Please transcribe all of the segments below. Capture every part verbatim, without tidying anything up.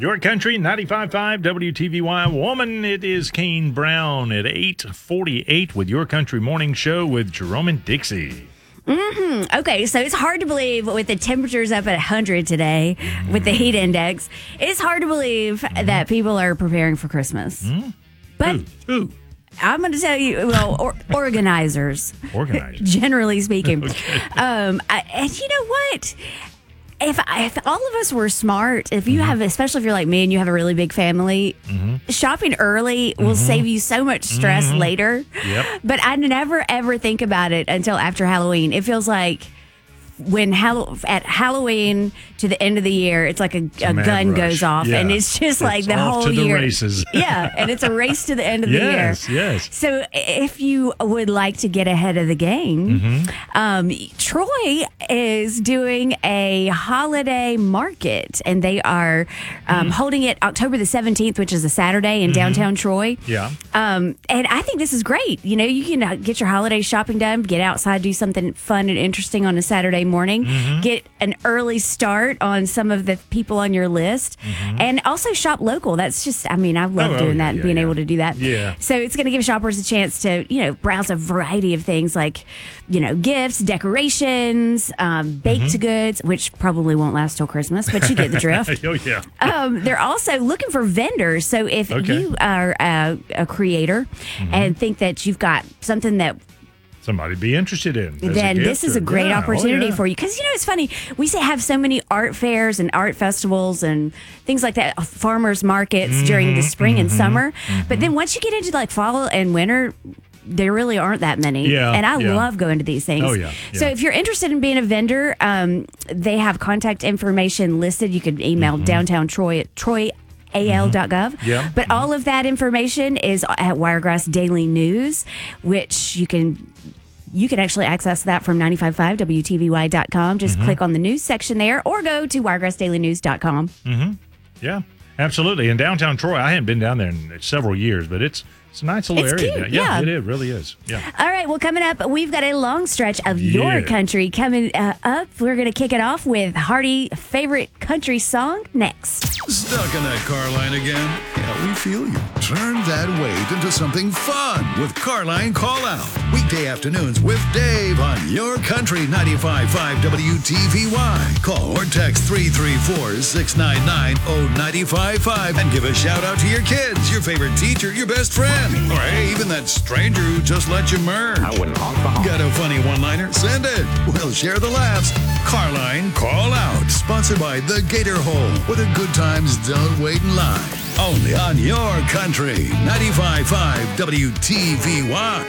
Your Country, ninety-five point five W T V Y. Woman, it is Kane Brown at eight forty-eight with Your Country Morning Show with Jerome and Dixie. Mm-hmm. Okay, so it's hard to believe with the temperatures up at one hundred today, with the heat index, it's hard to believe mm-hmm. that people are preparing for Christmas. Mm-hmm. But Who? Who? I'm going to tell you, well, or, organizers. Organizers. Generally speaking. Okay. Um, I, and you know what? If, if all of us were smart, if you mm-hmm. have, especially if you're like me and you have a really big family, mm-hmm. shopping early will mm-hmm. save you so much stress mm-hmm. later. Yep. But I never, ever think about it until after Halloween. It feels like when Hall- at Halloween to the end of the year, it's like a, a gun rush. goes off, yeah. and it's just it's like the off whole to the year. Races. Yeah, and it's a race to the end of yes, the year. Yes, yes. So if you would like to get ahead of the game, mm-hmm. um, Troy is doing a holiday market, and they are um, mm-hmm. holding it October the seventeenth, which is a Saturday in mm-hmm. downtown Troy. Yeah. Um, and I think this is great. You know, you can get your holiday shopping done, get outside, do something fun and interesting on a Saturday morning, mm-hmm. get an early start on some of the people on your list, mm-hmm. and also shop local. That's just, I mean, I love oh, doing oh, that yeah, and being yeah. able to do that. Yeah. So it's going to give shoppers a chance to, you know, browse a variety of things like, you know, gifts, decorations, um, baked mm-hmm. goods, which probably won't last till Christmas, but you get the drift. oh, yeah. Um, they're also looking for vendors. So if okay. you are a, a creator mm-hmm. and think that you've got something that somebody be interested in, then this is or, a great yeah, opportunity oh, yeah. for you. Because, you know, it's funny. We say have so many art fairs and art festivals and things like that, farmers markets mm-hmm, during the spring mm-hmm, and summer. Mm-hmm. But then once you get into like fall and winter, there really aren't that many. Yeah, and I yeah. love going to these things. Oh, yeah, yeah. So if you're interested in being a vendor, um, they have contact information listed. You can email mm-hmm. downtown Troy at Troy. A L dot gov. Mm-hmm. Yeah. But mm-hmm. all of that information is at Wiregrass Daily News, which you can you can actually access that from ninety-five point five W T V Y dot com. Just mm-hmm. click on the news section there or go to wiregrass daily news dot com. Mm-hmm. Yeah, absolutely. In downtown Troy, I haven't been down there in several years, but it's it's a nice little it's area. Cute, there. Yeah, yeah, it is, really is. Yeah. All right, well, coming up, we've got a long stretch of yeah. Your Country coming uh, up. We're going to kick it off with Hardy favorite country song next. Stuck in that car line again? Yeah, we feel you. Turn that weight into something fun with Carline Call Out. Weekday afternoons with Dave on Your Country ninety-five point five W T V Y. Call or text three three four, six nine nine, zero nine five five and give a shout out to your kids, your favorite teacher, your best friend, or hey, even that stranger who just let you merge. I wouldn't honk the honk. Got a funny one-liner? Send it. We'll share the laughs. Carline Call Out. Sponsored by The Gator Hole, where the good times don't wait in line. Only on Your Country ninety-five point five W T V Y.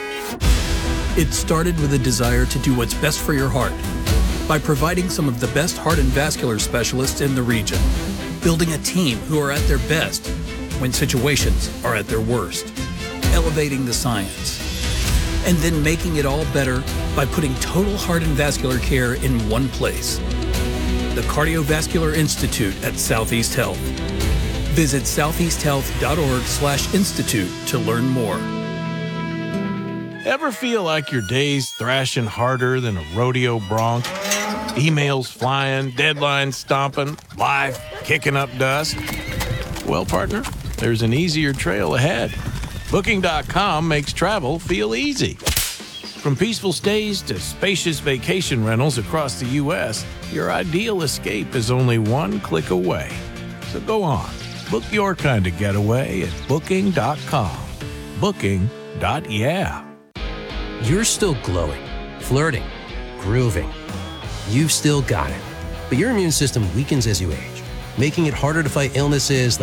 It started with a desire to do what's best for your heart by providing some of the best heart and vascular specialists in the region, building a team who are at their best when situations are at their worst, elevating the science, and then making it all better by putting total heart and vascular care in one place. The Cardiovascular Institute at Southeast Health. Visit southeasthealth.org slash institute to learn more. Ever feel like your day's thrashing harder than a rodeo bronc? Emails flying, deadlines stomping, life kicking up dust? Well, partner, there's an easier trail ahead. Booking dot com makes travel feel easy. From peaceful stays to spacious vacation rentals across the U S, your ideal escape is only one click away. So go on, book your kind of getaway at booking dot com. Booking. Yeah. You're still glowing, flirting, grooving. You've still got it. But your immune system weakens as you age, making it harder to fight illnesses like